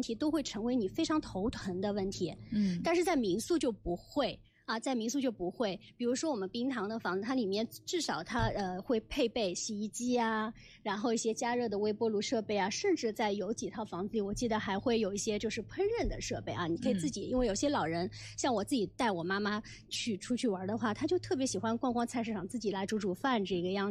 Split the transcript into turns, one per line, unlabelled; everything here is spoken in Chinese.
题都会成为你非常头疼的问题。但是在民宿就不会。在民宿就不会，比如说我们冰堂的房子，它里面至少它会配备洗衣机啊，然后一些加热的微波炉设备啊，甚至在有几套房子里，我记得还会有一些就是烹饪的设备啊，你可以自己，因为有些老人像我自己带我妈妈出去玩的话，她就特别喜欢逛逛菜市场，自己来煮饭这个样